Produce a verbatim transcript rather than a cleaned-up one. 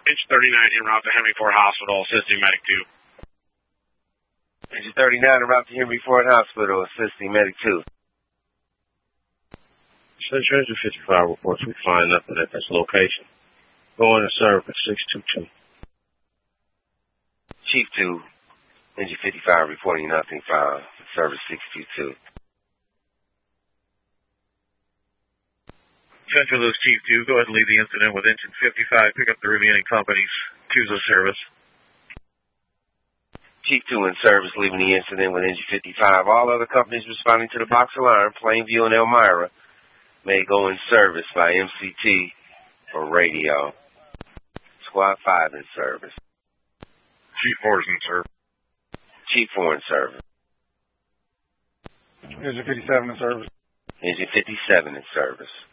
Engine thirty-nine en route to Henry Ford Hospital, assisting medic two. Engine thirty-nine en route to Henry Ford Hospital, assisting medic two. Central Engine fifty-five reports we flying nothing at this location. Going to service six two two. Chief two, Engine fifty-five reporting nothing found. Service six two two. Central Louis Chief two, go ahead and leave the incident with Engine fifty-five. Pick up the remaining companies. Choose a service. Chief two in service, leaving the incident with Engine fifty-five. All other companies responding to the box alarm, Plainview and Elmira, may go in service by M C T or radio. Squad five in service. Chief four is in service. Chief four in service. Engine fifty-seven in service. Engine fifty-seven in service.